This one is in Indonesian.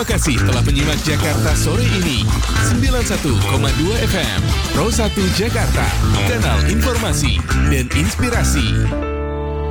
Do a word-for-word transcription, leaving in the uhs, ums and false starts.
Terima kasih telah menyimak Jakarta sore ini. sembilan puluh satu koma dua F M, Pro satu Jakarta, kanal informasi dan inspirasi.